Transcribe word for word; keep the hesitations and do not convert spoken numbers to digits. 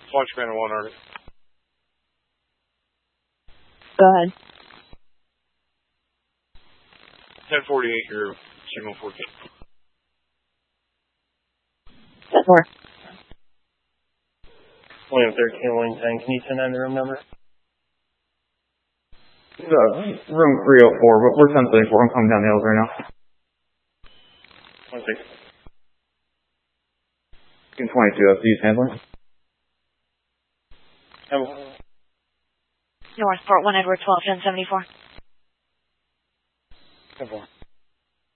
Watch man one Arctic. Go ahead. ten forty-eight, your signal fourteen. ten four. William thirteen, William ten, can you send on the room number? Uh, room three oh four, but we're ten thirty-four, I'm coming down the hills right now. one six. In twenty-two, that's the East Handler. North Port one Edward twelve ten seventy-four. ten four.